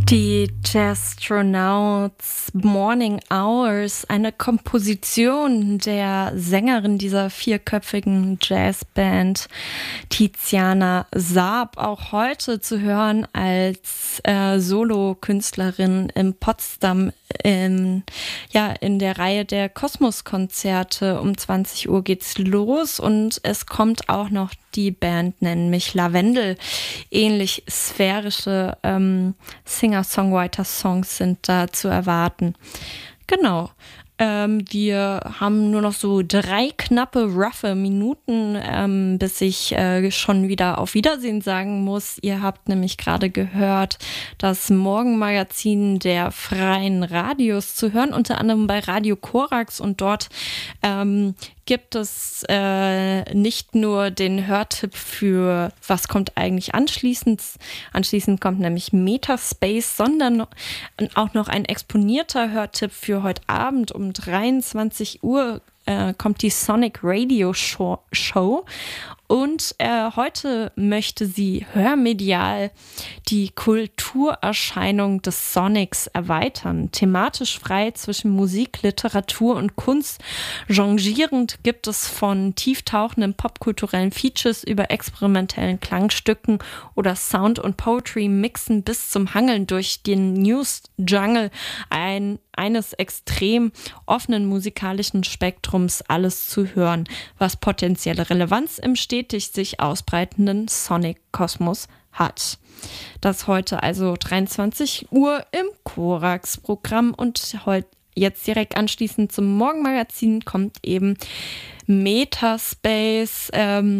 Die Jazztronauts Morning Hours, eine Komposition der Sängerin dieser vierköpfigen Jazzband Tiziana Saab, auch heute zu hören als Solokünstlerin in Potsdam in der Reihe der Kosmos-Konzerte. Um 20 Uhr geht's los und es kommt auch noch die Band, nennen mich Lavendel. Ähnlich sphärische Singer-Songwriter-Songs sind da zu erwarten. Genau. Wir haben nur noch so 3 knappe, roughe Minuten, bis ich schon wieder auf Wiedersehen sagen muss. Ihr habt nämlich gerade gehört, das Morgenmagazin der Freien Radios zu hören, unter anderem bei Radio Korax, und dort gibt es nicht nur den Hörtipp für was kommt eigentlich anschließend. Anschließend kommt nämlich Metaspace, sondern auch noch ein exponierter Hörtipp für heute Abend um 23 Uhr kommt die Sonic Radio Show. Und heute möchte sie hörmedial die Kulturerscheinung des Sonics erweitern. Thematisch frei zwischen Musik, Literatur und Kunst. Changierend gibt es von tieftauchenden popkulturellen Features über experimentellen Klangstücken oder Sound und Poetry mixen bis zum Hangeln durch den News Jungle eines extrem offenen musikalischen Spektrums alles zu hören, was potenzielle Relevanz im stetig sich ausbreitenden Sonic-Kosmos hat. Das heute also 23 Uhr im Korax-Programm, und jetzt direkt anschließend zum Morgenmagazin kommt eben Metaspace,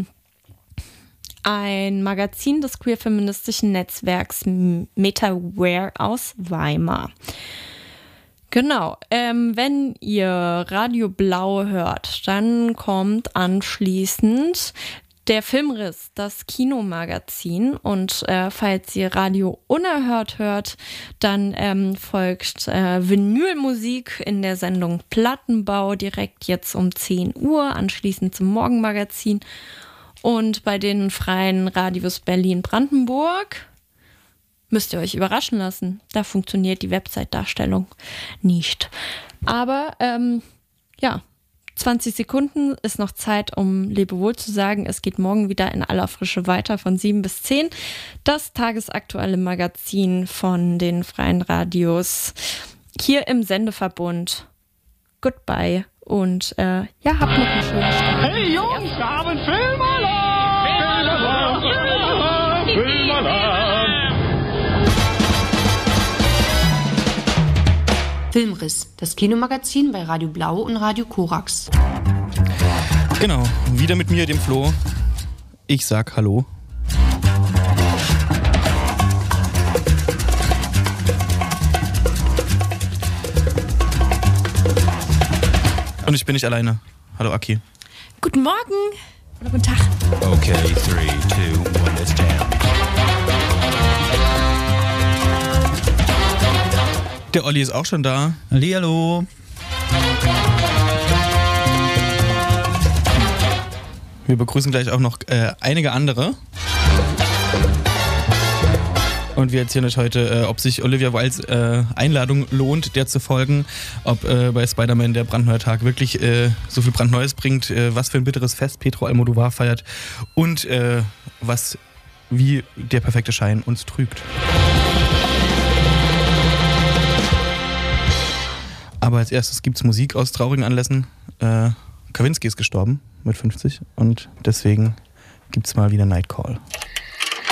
ein Magazin des queer-feministischen Netzwerks Metaware aus Weimar. Genau, wenn ihr Radio Blau hört, dann kommt anschließend der Filmriss, das Kinomagazin, und falls ihr Radio Unerhört hört, dann folgt Vinylmusik in der Sendung Plattenbau direkt jetzt um 10 Uhr, anschließend zum Morgenmagazin, und bei den Freien Radios Berlin-Brandenburg müsst ihr euch überraschen lassen. Da funktioniert die Website-Darstellung nicht. Aber 20 Sekunden ist noch Zeit, um Lebewohl zu sagen. Es geht morgen wieder in aller Frische weiter von 7 bis 10. Das tagesaktuelle Magazin von den Freien Radios hier im Sendeverbund. Goodbye und habt noch einen schönen Start. Hey Jungs, wir haben Filmalarm! Filmalarm! Filmriss, das Kinomagazin bei Radio Blau und Radio Korax. Genau, wieder mit mir, dem Flo. Ich sag Hallo. Und ich bin nicht alleine. Hallo Aki. Guten Morgen oder guten Tag. Okay, 3, 2, 1, let's jam. Der Olli ist auch schon da. Hallihallo. Wir begrüßen gleich auch noch einige andere. Und wir erzählen euch heute, ob sich Olivia Wildes Einladung lohnt, der zu folgen. Ob bei Spider-Man der Brandneuer Tag wirklich so viel Brandneues bringt. Was für ein bitteres Fest Pedro Almodovar feiert. Und wie der perfekte Schein uns trügt. Aber als erstes gibt es Musik aus traurigen Anlässen. Kavinsky ist gestorben mit 50 und deswegen gibt es mal wieder Nightcall.